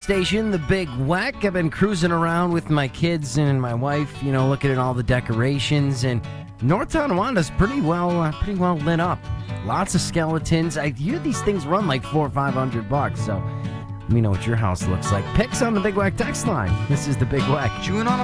station, the Big Weck. I've been cruising around with my kids and my wife, looking at all the decorations, and North Tonawanda pretty well lit up. Lots of skeletons. I hear these things run like $400 or $500, so let me know what your house looks like. Pics on the Big Weck text line. This is the Big Weck. Chewing on